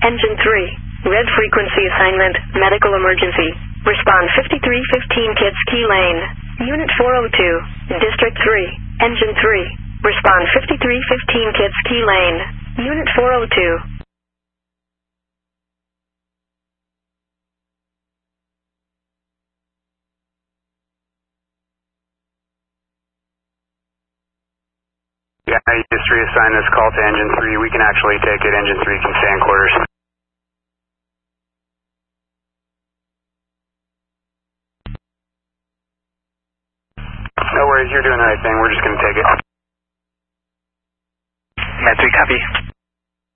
Engine 3. Red frequency assignment, medical emergency. Respond 5315 Kitts Key Lane. Unit 402, District 3, Engine 3. Respond 5315 Kitts Key Lane. Unit 402. Yeah, you just reassign this call to Engine 3. We can actually take it. Engine 3 can stay in quarters. No worries, you're doing the right thing. We're just going to take it. Med 3, copy.